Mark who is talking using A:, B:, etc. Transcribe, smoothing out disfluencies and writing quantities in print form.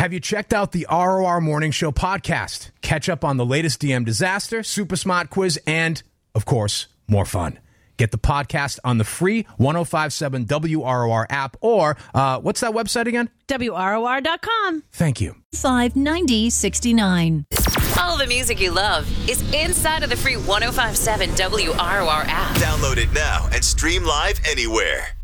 A: Have you checked out the ROR Morning Show podcast? Catch up on the latest DM disaster, super smart quiz, and, of course, more fun. Get the podcast on the free 105.7 WROR app or, what's that website again?
B: WROR.com.
A: Thank you.
C: 590-69.
D: All the music you love is inside of the free 105.7 WROR app.
E: Download it now and stream live anywhere.